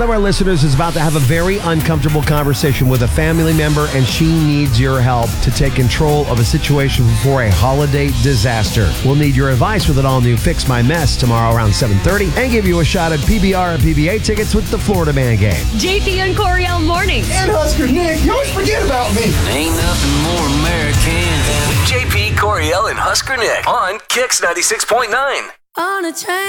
of our listeners is about to have a very uncomfortable conversation with a family member, and she needs your help to take control of a situation before a holiday disaster. We'll need your advice with an all-new Fix My Mess tomorrow around 7:30 and give you a shot at PBR and PBA tickets with the Florida Man game. JP and Coriel mornings. And Husker Nick, you always forget about me. Ain't nothing more American than JP, Coriel, and Husker Nick on Kix 96.9. On a train.